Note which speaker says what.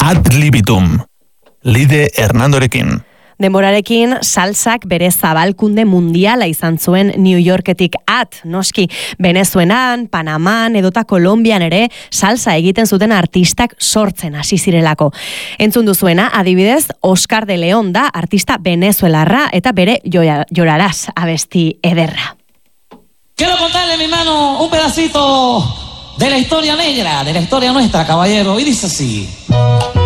Speaker 1: Ad libitum, Lide Hernandorekin.
Speaker 2: Denborarekin salsak bere zabalkunde mundiala izan zuen New Yorketik noski Venezuelan, Panaman edota Kolonbian ere salsa egiten zuten artistak sortzen hasi zirelako. Entzun duzuena, adibidez, Oscar de León da artista venezuelarra eta bere Llorarás abesti ederra.
Speaker 3: Quiero contarle, mi hermano, un pedacito de la historia negra, de la historia nuestra, caballero, y dice así.